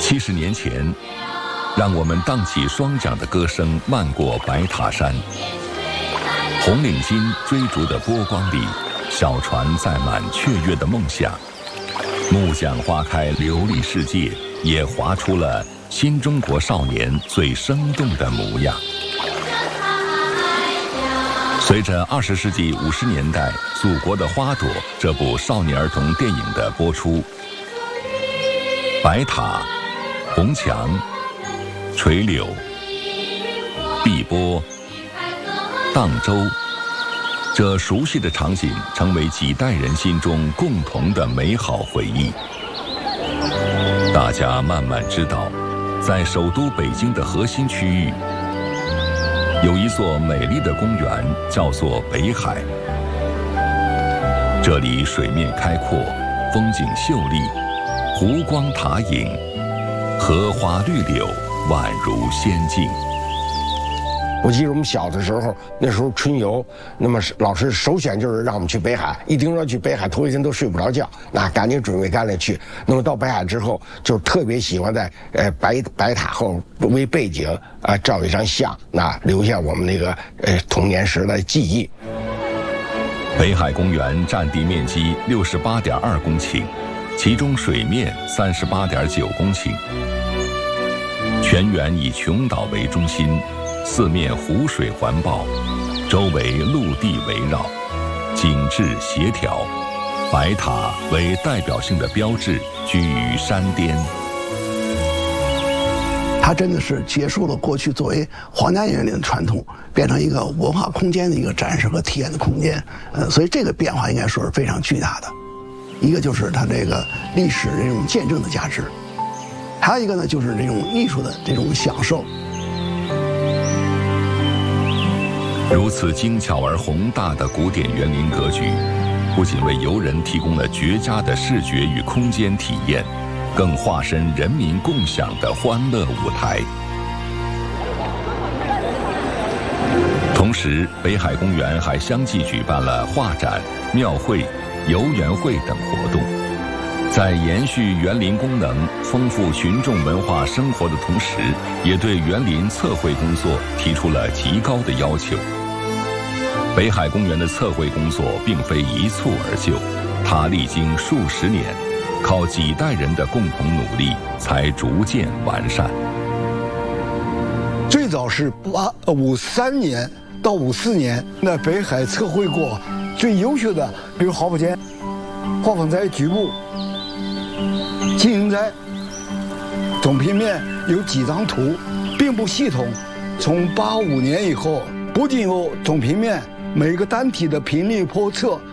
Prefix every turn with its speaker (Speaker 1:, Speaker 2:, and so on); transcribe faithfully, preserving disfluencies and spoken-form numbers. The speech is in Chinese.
Speaker 1: 七十年前，让我们荡起双桨的歌声漫过白塔山。红领巾追逐的波光里，小船载满雀跃的梦想。木桨花开流丽世界，也划出了新中国少年最生动的模样。随着二十世纪五十年代《祖国的花朵》这部少年儿童电影的播出，白塔、红墙、垂柳、碧波、荡舟，这熟悉的场景成为几代人心中共同的美好回忆。大家慢慢知道，在首都北京的核心区域，有一座美丽的公园，叫做北海。这里水面开阔，风景秀丽，湖光塔影，荷花绿柳，宛如仙境。
Speaker 2: 我记得我们小的时候，那时候春游，那么老师首选就是让我们去北海，一听说去北海，头一天都睡不着觉，那赶紧准备干了去。那么到北海之后，就特别喜欢在呃白白塔后为背景啊、呃、照一张相，那留下我们那个呃童年时的记忆。
Speaker 1: 北海公园占地面积六十八点二公顷，其中水面三十八点九公顷，全园以琼岛为中心。四面湖水环抱，周围陆地围绕，景致协调。白塔为代表性的标志，居于山巅。
Speaker 3: 它真的是结束了过去作为皇家园林的传统，变成一个文化空间的一个展示和体验的空间。呃，所以这个变化应该说是非常巨大的。一个就是它这个历史这种见证的价值，还有一个呢就是这种艺术的这种享受。
Speaker 1: 如此精巧而宏大的古典园林格局，不仅为游人提供了绝佳的视觉与空间体验，更化身人民共享的欢乐舞台。同时，北海公园还相继举办了画展、庙会、游园会等活动，在延续园林功能、丰富群众文化生活的同时，也对园林测绘工作提出了极高的要求。北海公园的测绘工作并非一蹴而就，它历经数十年，靠几代人的共同努力，才逐渐完善。
Speaker 4: 最早是八五三年到五四年，那北海测绘过最优秀的，比如豪浦间、画舫斋局部、金银斋，总平面有几张图，并不系统。从八五年以后，不仅有总平面每个单体的平率叵测